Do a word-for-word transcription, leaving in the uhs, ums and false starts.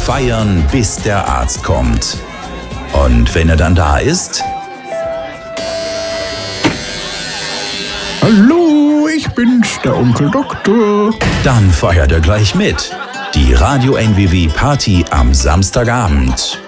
feiern, bis der Arzt kommt. Und wenn er dann da ist... Hallo, ich bin's, der Onkel Doktor. Dann feiert er gleich mit. Die Radio N W W Party am Samstagabend.